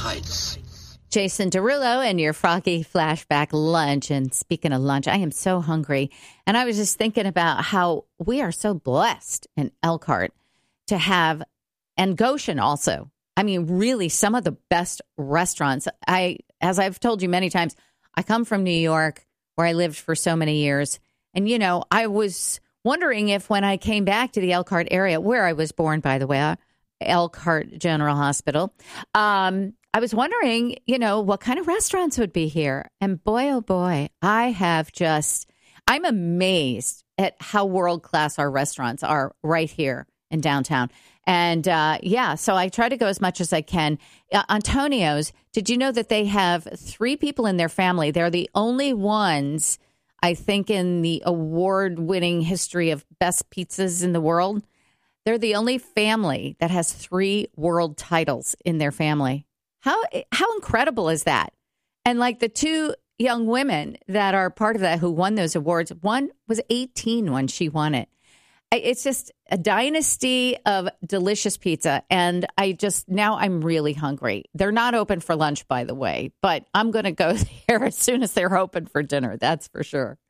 Heights. Jason Derulo and your Froggy Flashback Lunch. And speaking of lunch, I am so hungry. And I was just thinking about how we are so blessed in Elkhart to have, and Goshen also. I mean, really some of the best restaurants. As I've told you many times, I come from New York where I lived for so many years. And, you know, I was wondering if when I came back to the Elkhart area, where I was born, by the way, Elkhart General Hospital, I was wondering, you know, what kind of restaurants would be here. And boy, oh boy, I'm amazed at how world-class our restaurants are right here in downtown. And so I try to go as much as I can. Antonio's, did you know that they have 3 people in their family? They're the only ones, I think, in the award-winning history of best pizzas in the world. They're the only family that has 3 world titles in their family. How incredible is that? And like the 2 young women that are part of that who won those awards, one was 18 when she won it. It's just a dynasty of delicious pizza. And now I'm really hungry. They're not open for lunch, by the way, but I'm going to go there as soon as they're open for dinner. That's for sure.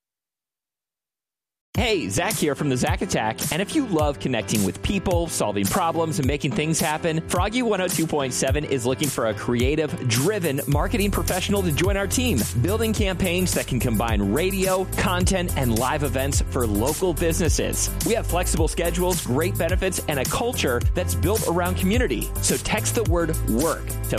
Hey, Zach here from the Zach Attack. And if you love connecting with people, solving problems, and making things happen, Froggy 102.7 is looking for a creative, driven marketing professional to join our team, building campaigns that can combine radio, content, and live events for local businesses. We have flexible schedules, great benefits, and a culture that's built around community. So text the word WORK to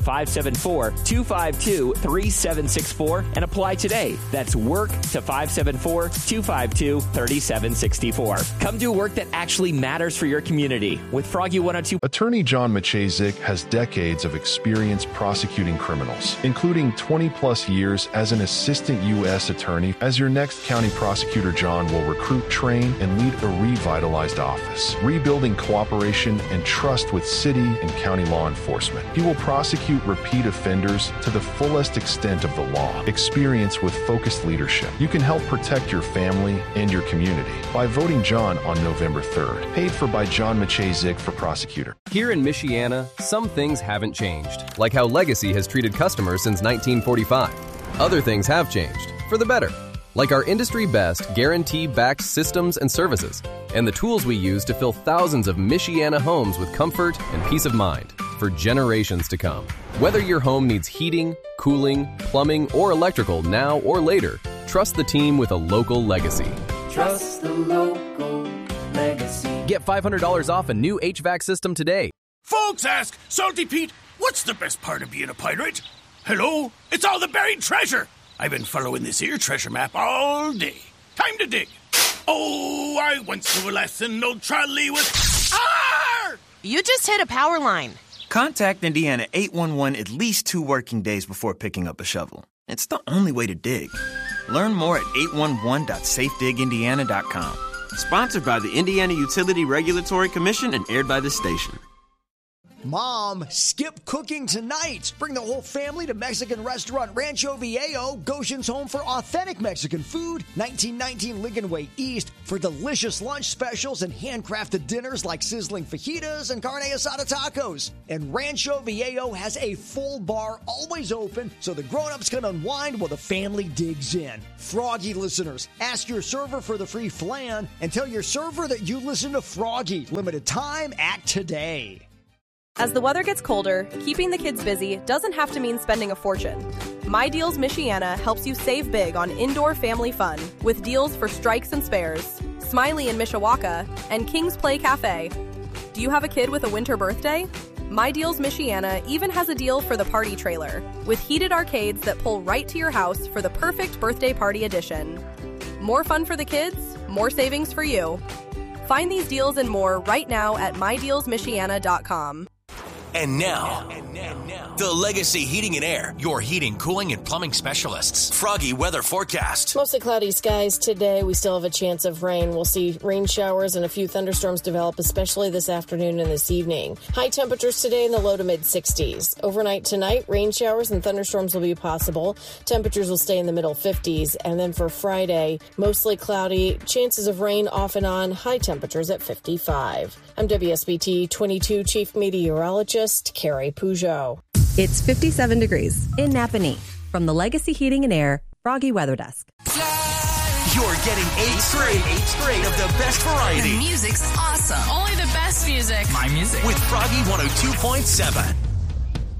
574-252-3764 and apply today. That's WORK to 574-252-3764. 764. Come do work that actually matters for your community with Froggy 102. Attorney John Maciejczyk has decades of experience prosecuting criminals, including 20-plus years as an assistant U.S. attorney. As your next county prosecutor, John will recruit, train, and lead a revitalized office, rebuilding cooperation and trust with city and county law enforcement. He will prosecute repeat offenders to the fullest extent of the law. Experience with focused leadership. You can help protect your family and your community by voting John on November 3rd. Paid for by John Maciejczyk for prosecutor. Here in Michiana, some things haven't changed, like how Legacy has treated customers since 1945. Other things have changed, for the better, like our industry-best guarantee-backed systems and services, and the tools we use to fill thousands of Michiana homes with comfort and peace of mind for generations to come. Whether your home needs heating, cooling, plumbing, or electrical now or later, trust the team with a local Legacy. Trust the local Legacy. Get $500 off a new HVAC system today. Folks ask, Salty Pete, what's the best part of being a pirate? Hello? It's all the buried treasure. I've been following this here treasure map all day. Time to dig. Oh, I went through a lesson, old trolley with... Arr! You just hit a power line. Contact Indiana 811 at least 2 working days before picking up a shovel. It's the only way to dig. Learn more at 811.safedigindiana.com. Sponsored by the Indiana Utility Regulatory Commission and aired by this station. Mom, skip cooking tonight. Bring the whole family to Mexican restaurant Rancho Viejo, Goshen's home for authentic Mexican food, 1919 Lincoln Way East, for delicious lunch specials and handcrafted dinners like sizzling fajitas and carne asada tacos. And Rancho Viejo has a full bar always open so the grown-ups can unwind while the family digs in. Froggy listeners, ask your server for the free flan and tell your server that you listen to Froggy. Limited time, act today. As the weather gets colder, keeping the kids busy doesn't have to mean spending a fortune. My Deals Michiana helps you save big on indoor family fun with deals for Strikes and Spares, Smiley in Mishawaka, and King's Play Cafe. Do you have a kid with a winter birthday? My Deals Michiana even has a deal for the party trailer with heated arcades that pull right to your house for the perfect birthday party edition. More fun for the kids, more savings for you. Find these deals and more right now at mydealsmichiana.com. And now, the Legacy Heating and Air, your heating, cooling, and plumbing specialists. Froggy weather forecast. Mostly cloudy skies today. We still have a chance of rain. We'll see rain showers and a few thunderstorms develop, especially this afternoon and this evening. High temperatures today in the low to mid 60s. Overnight tonight, rain showers and thunderstorms will be possible. Temperatures will stay in the middle 50s. And then for Friday, mostly cloudy, chances of rain off and on, high temperatures at 55. I'm WSBT 22 Chief Meteorologist Carrie Peugeot. It's 57 degrees in Napanee. From the Legacy Heating and Air Froggy Weather Desk. You're getting 8 straight of the best variety. The music's awesome. Only the best music. My music. With Froggy 102.7.